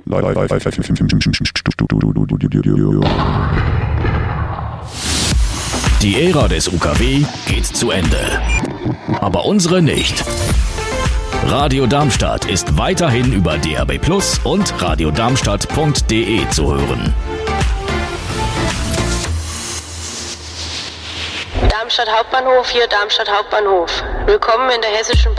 Die Ära des UKW geht zu Ende. Aber unsere nicht. Radio Darmstadt ist weiterhin über DAB+ und radiodarmstadt.de zu hören. Darmstadt Hauptbahnhof, hier Darmstadt Hauptbahnhof. Willkommen in der hessischen